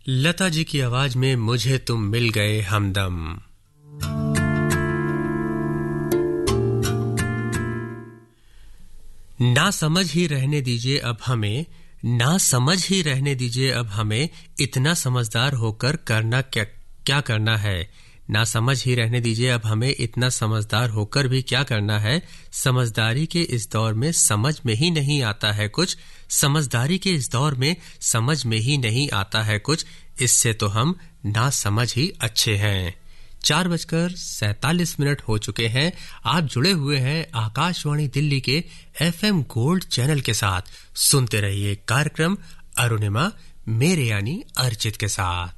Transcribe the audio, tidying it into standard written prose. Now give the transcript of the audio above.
लता जी की आवाज में मुझे तुम मिल गए हमदम। ना समझ ही रहने दीजिए अब हमें, ना समझ ही रहने दीजिए अब हमें, इतना समझदार होकर करना क्या करना है। ना समझ ही रहने दीजिए अब हमें, इतना समझदार होकर भी क्या करना है। समझदारी के इस दौर में समझ में ही नहीं आता है कुछ, समझदारी के इस दौर में समझ में ही नहीं आता है कुछ, इससे तो हम ना समझ ही अच्छे हैं। 4:47 हो चुके हैं। आप जुड़े हुए हैं आकाशवाणी दिल्ली के FM गोल्ड चैनल के साथ। सुनते रहिए कार्यक्रम अरुणिमा मेरे यानी अर्चित के साथ।